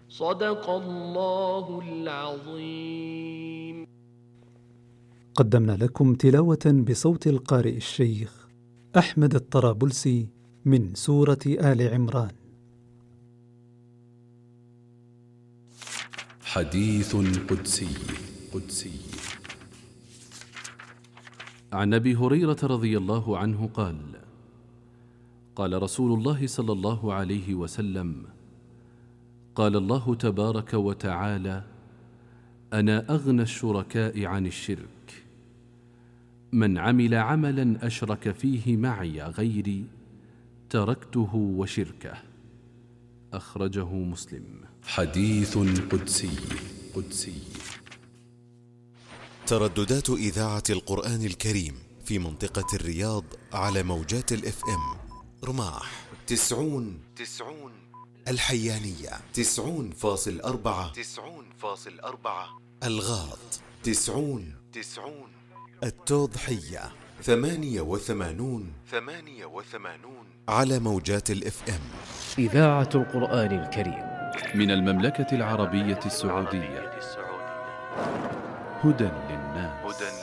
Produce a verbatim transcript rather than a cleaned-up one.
صدق الله العظيم. قدمنا لكم تلاوة بصوت القارئ الشيخ أحمد الطرابلسي من سورة آل عمران. حديث قدسي قدسي عن أبي هريرة رضي الله عنه قال: قال رسول الله صلى الله عليه وسلم: قال الله تبارك وتعالى: أنا أغنى الشركاء عن الشرك، من عمل عملا أشرك فيه معي غيري تركته وشركه. أخرجه مسلم. حديث قدسي قدسي ترددات إذاعة القرآن الكريم في منطقة الرياض على موجات الاف ام: رماح تسعون تسعون، الحيانية تسعون فاصل أربعة تسعون فاصل أربعة، الغاط تسعون تسعون، التوضحية ثمانية وثمانون ثمانية وثمانون على موجات الاف ام. إذاعة القرآن الكريم من المملكة العربية السعودية، هدى للناس.